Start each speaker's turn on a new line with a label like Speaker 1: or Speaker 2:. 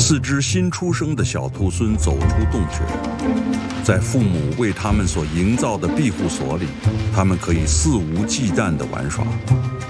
Speaker 1: 4只新出生的小兔狲走出洞穴，在父母为他们所营造的庇护所里，他们可以肆无忌惮地玩耍。